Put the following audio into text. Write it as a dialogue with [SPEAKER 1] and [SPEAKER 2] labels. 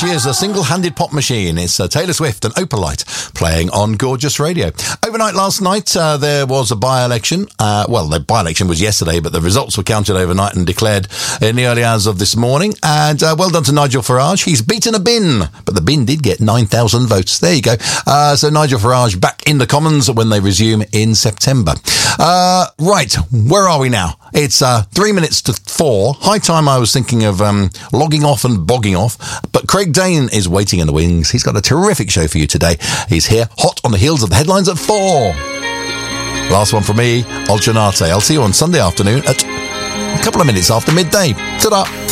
[SPEAKER 1] she is, a single-handed pop machine. It's Taylor Swift and Opalite playing on Gorgeous Radio. Overnight last night, there was a by-election. The by-election was yesterday, but the results were counted overnight and declared in the early hours of this morning. And well done to Nigel Farage. He's beaten a bin, but the bin did get 9,000 votes. There you go. So Nigel Farage back in the Commons when they resume in September. Right, where are we now? It's 3 minutes to 4. High time I was thinking of logging off and bogging off. But Craig Dane is waiting in the wings. He's got a terrific show for you today. He's here, hot on the heels of the headlines at 4. Last one from me, Olchinate. I'll see you on Sunday afternoon at a couple of minutes after midday. Ta-da!